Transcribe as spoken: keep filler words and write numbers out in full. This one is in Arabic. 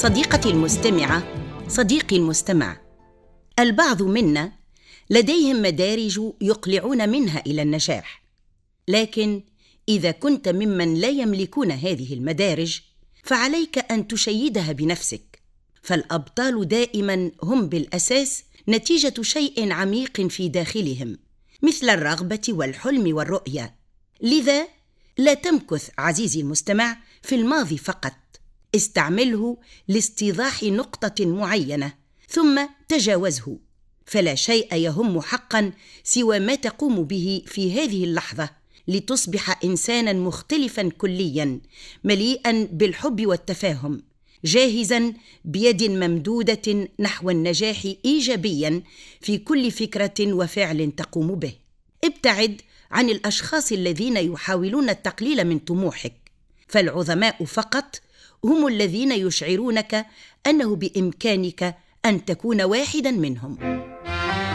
صديقتي المستمعة، صديقي المستمع، البعض منا لديهم مدارج يقلعون منها إلى النجاح، لكن إذا كنت ممن لا يملكون هذه المدارج فعليك أن تشيدها بنفسك، فالأبطال دائما هم بالأساس نتيجة شيء عميق في داخلهم مثل الرغبة والحلم والرؤية. لذا لا تمكث عزيزي المستمع في الماضي فقط، استعمله لاستيضاح نقطة معينة ثم تجاوزه، فلا شيء يهم حقا سوى ما تقوم به في هذه اللحظة لتصبح إنسانا مختلفا كليا، مليئا بالحب والتفاهم، جاهزا بيد ممدودة نحو النجاح إيجابيا في كل فكرة وفعل تقوم به. ابتعد عن الأشخاص الذين يحاولون التقليل من طموحك، فالعظماء فقط هم الذين يشعرونك أنه بإمكانك أن تكون واحدا منهم.